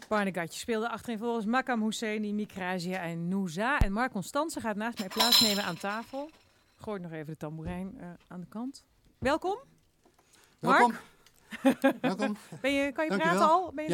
Barnegatje speelde achterin volgens Makam Hosseini, Mikrazia en Nouza. En Mark Constance gaat naast mij plaatsnemen aan tafel. Gooi nog even de tamboerijn aan de kant. Welkom. Welkom. Mark. Welkom. Kan je Dankjewel. praten al? Ben je